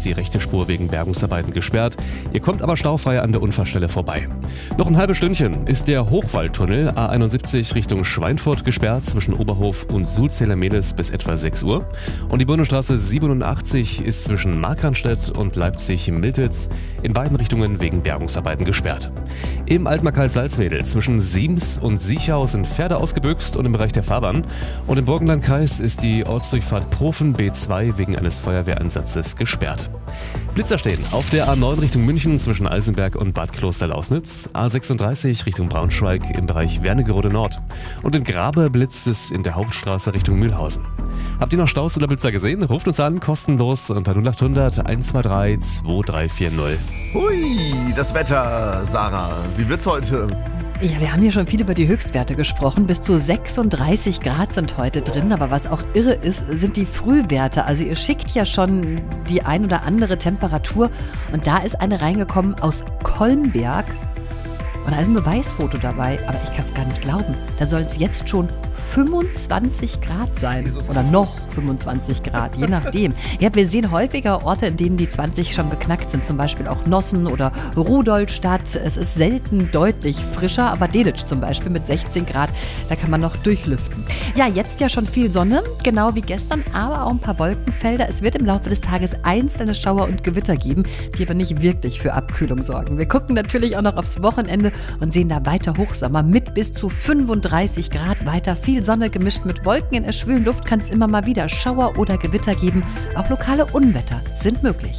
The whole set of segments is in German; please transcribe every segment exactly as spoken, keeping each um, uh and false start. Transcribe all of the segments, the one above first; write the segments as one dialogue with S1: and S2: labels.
S1: ist die rechte Spur wegen Bergungsarbeiten gesperrt. Ihr kommt aber staufrei an der Unfallstelle vorbei. Noch ein halbes Stündchen ist der Hochwaldtunnel A einundsiebzig Richtung Schweinfurt gesperrt zwischen Oberhof und Sulzheimer-Mehlis bis etwa sechs Uhr. Und die Bundesstraße siebenundachtzig ist zwischen Markranstädt und Leipzig-Miltitz in beiden Richtungen wegen Bergungsarbeiten gesperrt. Im Altmark-Salzwedel zwischen Siems und Siechau sind Pferde ausgebüxt und im Bereich der Fahrbahn. Und im Burgenlandkreis ist die Ortsdurchfahrt Profen B zwei wegen eines Feuerwehreinsatzes gesperrt. Blitzer stehen auf der A neun Richtung München zwischen Eisenberg und Bad Kloster-Lausnitz, A sechsunddreißig Richtung Braunschweig im Bereich Wernigerode Nord und in Grabe blitzt es in der Hauptstraße Richtung Mühlhausen. Habt ihr noch Staus oder Blitzer gesehen? Ruft uns an, kostenlos unter null acht hundert eins zwei drei zwei drei vier null.
S2: Hui, das Wetter, Sarah. Wie wird's heute?
S3: Ja, wir haben hier schon viel über die Höchstwerte gesprochen. Bis zu sechsunddreißig Grad sind heute drin. Aber was auch irre ist, sind die Frühwerte. Also ihr schickt ja schon die ein oder andere Temperatur. Und da ist eine reingekommen aus Kolmberg. Und da ist ein Beweisfoto dabei. Aber ich kann es gar nicht glauben. Da soll es jetzt schon fünfundzwanzig Grad sein. Oder noch fünfundzwanzig Grad, je nachdem. Ja, wir sehen häufiger Orte, in denen die zwanzig schon beknackt sind. Zum Beispiel auch Nossen oder Rudolstadt. Es ist selten deutlich frischer, aber Delitzsch zum Beispiel mit sechzehn Grad, da kann man noch durchlüften. Ja, jetzt ja schon viel Sonne, genau wie gestern, aber auch ein paar Wolkenfelder. Es wird im Laufe des Tages einzelne Schauer und Gewitter geben, die aber nicht wirklich für Abkühlung sorgen. Wir gucken natürlich auch noch aufs Wochenende und sehen da weiter Hochsommer mit bis zu fünfunddreißig Grad, weiter viel Sonne gemischt mit Wolken. In der schwülen Luft kann es immer mal wieder Schauer oder Gewitter geben. Auch lokale Unwetter sind möglich.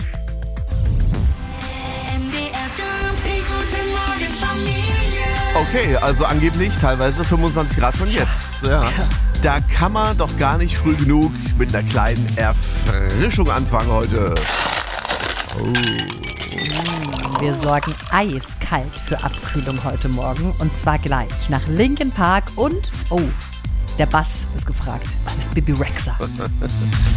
S2: Okay, also angeblich teilweise fünfundzwanzig Grad schon jetzt. Ja. Da kann man doch gar nicht früh genug mit einer kleinen Erfrischung anfangen heute.
S3: Oh. Wir sorgen eiskalt für Abkühlung heute Morgen. Und zwar gleich nach Linkin Park und, oh, der Bass ist gefragt. Das ist Bibi Rexha.